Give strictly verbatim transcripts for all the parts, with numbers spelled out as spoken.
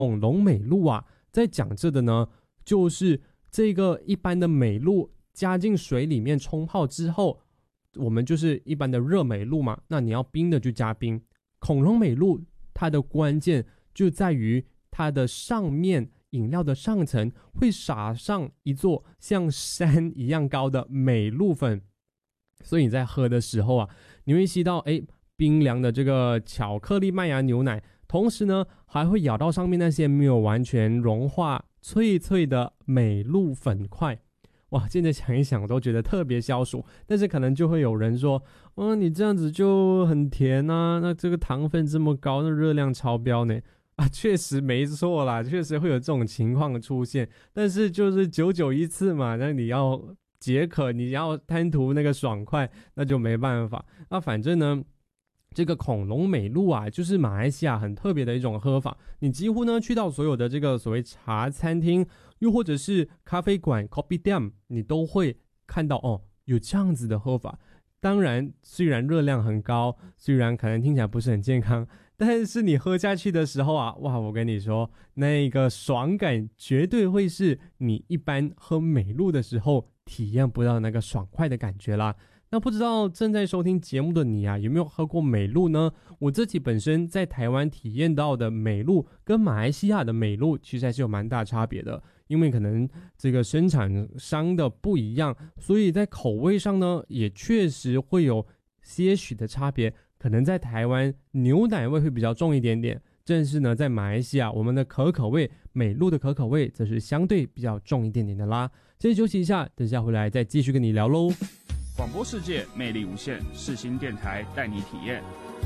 恐龙美露啊，在讲这的呢，就是这个一般的美露加进水里面冲泡之后，我们就是一般的热美露嘛，那你要冰的就加冰。恐龙美露它的关键就在于它的上面饮料的上层会撒上一座像山一样高的美露粉，所以你在喝的时候啊，你会吸到诶冰凉的这个巧克力麦芽牛奶，同时呢还会咬到上面那些没有完全融化脆脆的美露粉块。哇，现在想一想我都觉得特别消暑，但是可能就会有人说，哦，你这样子就很甜啊，那这个糖分这么高，那热量超标呢？啊，确实没错啦，确实会有这种情况出现，但是就是久久一次嘛，那你要解渴，你要贪图那个爽快，那就没办法。那反正呢，这个恐龙美露啊，就是马来西亚很特别的一种喝法。你几乎呢去到所有的这个所谓茶餐厅，又或者是咖啡馆 Kopitiam， 你都会看到哦，有这样子的喝法。当然，虽然热量很高，虽然可能听起来不是很健康，但是你喝下去的时候啊，哇，我跟你说，那个爽感绝对会是你一般喝美露的时候体验不到那个爽快的感觉啦。那不知道正在收听节目的你啊，有没有喝过美露呢？我自己本身在台湾体验到的美露跟马来西亚的美露其实还是有蛮大差别的，因为可能这个生产商的不一样，所以在口味上呢也确实会有些许的差别。可能在台湾牛奶味会比较重一点点，正是呢在马来西亚我们的可可味，美露的可可味则是相对比较重一点点的啦。先休息一下，等下回来再继续跟你聊咯。 广播世界魅力无限，世新电台带你体验。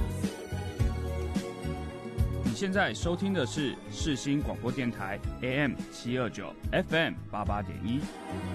你现在收听的是世新广播电台 A M 七二九 F M 八八点一。